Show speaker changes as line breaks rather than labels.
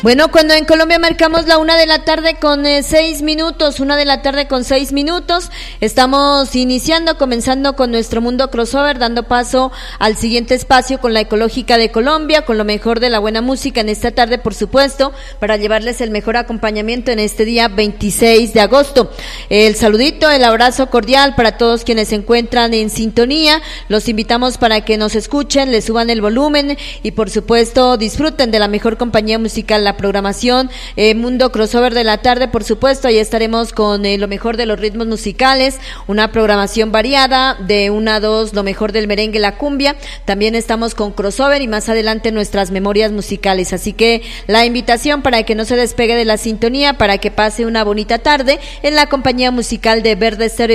Bueno, cuando en Colombia marcamos la 1:00 con 6 minutos, 1:00 con 6 minutos, estamos comenzando con nuestro mundo crossover, dando paso al siguiente espacio con la Ecológica de Colombia, con lo mejor de la buena música en esta tarde, por supuesto, para llevarles el mejor acompañamiento en este día 26 de agosto. El saludito, el abrazo cordial para todos quienes se encuentran en sintonía. Los invitamos para que nos escuchen, le suban el volumen y por supuesto disfruten de la mejor compañía musical, la programación Mundo Crossover de la tarde, por supuesto. Ahí estaremos con lo mejor de los ritmos musicales, una programación variada de 1 a 2, lo mejor del merengue, la cumbia. También estamos con crossover y más adelante nuestras memorias musicales, así que la invitación para que no se despegue de la sintonía, para que pase una bonita tarde en la compañía musical de Verde Estéreo